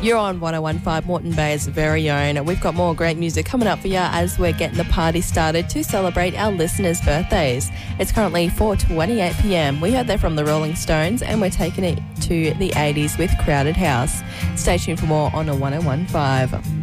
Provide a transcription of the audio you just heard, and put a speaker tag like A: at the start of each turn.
A: You're on 101.5 Moreton Bay's very own. We've got more great music coming up for you as we're getting the party started to celebrate our listeners' birthdays. It's currently 4:28 p.m. We heard that from the Rolling Stones, and we're taking it to the 80s with Crowded House. Stay tuned for more on a 101.5.